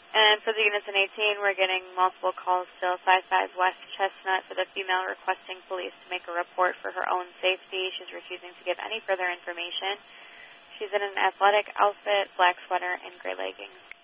And for the units in 18, we're getting multiple calls still. 55 West Chestnut for the female requesting police to make a report for her own safety. She's refusing to give any further information. She's in an athletic outfit, black sweater, and gray leggings.